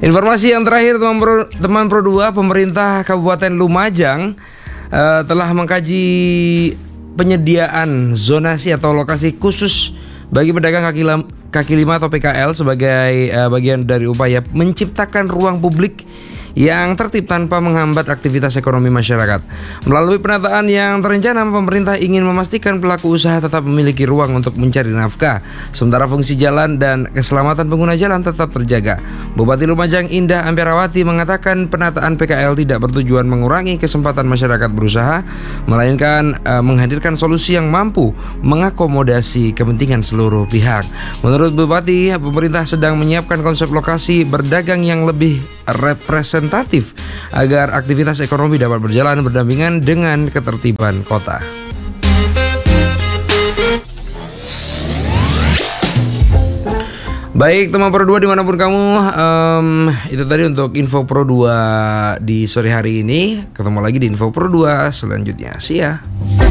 Informasi yang terakhir teman Pro 2, pemerintah Kabupaten Lumajang telah mengkaji penyediaan zonasi atau lokasi khusus bagi pedagang kaki lima atau PKL sebagai bagian dari upaya menciptakan ruang publik yang tertib tanpa menghambat aktivitas ekonomi masyarakat. Melalui penataan yang terencana, pemerintah ingin memastikan pelaku usaha tetap memiliki ruang untuk mencari nafkah, sementara fungsi jalan dan keselamatan pengguna jalan tetap terjaga. Bupati Lumajang Indah Amperawati mengatakan penataan PKL tidak bertujuan mengurangi kesempatan masyarakat berusaha, melainkan menghadirkan solusi yang mampu mengakomodasi kepentingan seluruh pihak. Menurut Bupati, pemerintah sedang menyiapkan konsep lokasi berdagang yang lebih representatif agar aktivitas ekonomi dapat berjalan berdampingan dengan ketertiban kota. Baik teman Pro 2 dimanapun kamu, itu tadi untuk info Pro 2 di sore hari ini. Ketemu lagi di info Pro 2 selanjutnya. See ya.